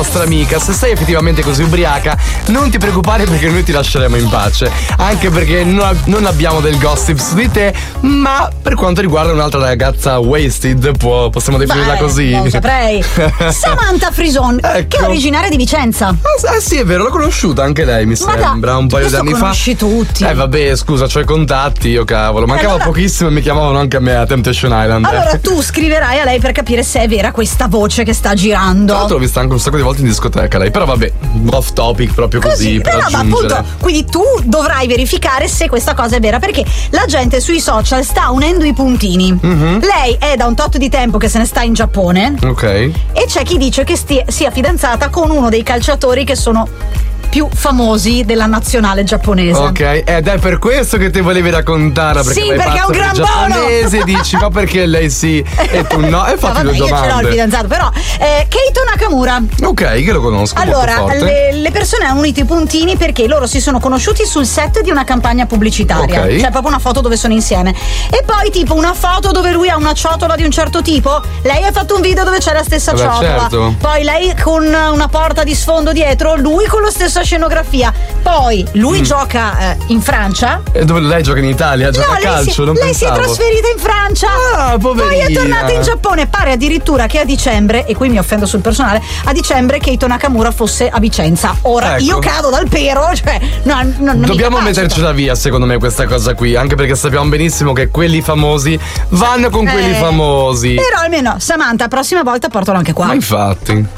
nostra amica, se sei effettivamente così ubriaca, non ti preoccupare perché noi ti lasceremo in pace. Anche perché non abbiamo del gossip su di te, ma per quanto riguarda un'altra ragazza wasted, possiamo definirla così. Non saprei. Samantha Frison, che è originaria di Vicenza. Sì, è vero, l'ho conosciuta anche lei, mi sembra, un paio di anni fa. Conosci tutti. Vabbè, scusa, c'ho i contatti, io cavolo. Mancava pochissimo e mi chiamavano anche a me a Temptation Island. Allora tu scriverai a lei per capire se è vera questa voce che sta girando. Tra l'altro l'ho vista anche un sacco di volte in discoteca lei, però vabbè, off topic proprio così per aggiungere. Ma appunto, quindi tu dovrai verificare se questa cosa è vera, perché la gente sui social sta unendo i puntini. Lei è da un tot di tempo che se ne sta in Giappone. Ok. E c'è chi dice che sia fidanzata con uno dei calciatori che sono più famosi della nazionale giapponese. Ok, ed è per questo che ti volevi raccontare. Perché sì, perché è un gran giapponese, dici, ma perché lei sì e tu no? E fatti due domande. Io ce l'ho il fidanzato, però Keito Nakamura. Ok, che lo conosco. Allora, le persone hanno unito i puntini perché loro si sono conosciuti sul set di una campagna pubblicitaria. Okay. Cioè proprio una foto dove sono insieme. E poi tipo una foto dove lui ha una ciotola di un certo tipo. Lei ha fatto un video dove c'è la stessa ciotola. Certo. Poi lei con una porta di sfondo dietro, lui con la stessa scenografia. Poi lui gioca in Francia. E dove lei gioca in Italia? Gioca a calcio? Lei si è trasferita in Francia. Ah, poverina. Poi è tornata in Giappone. Pare addirittura che a dicembre, e qui mi offendo sul personale, a dicembre Keito Nakamura fosse a Vicenza. Ora io cado dal pero, cioè non dobbiamo mettercela via, secondo me, questa cosa qui, anche perché sappiamo benissimo che quelli famosi vanno con quelli famosi. Però almeno Samantha, prossima volta portalo anche qua. Ma infatti.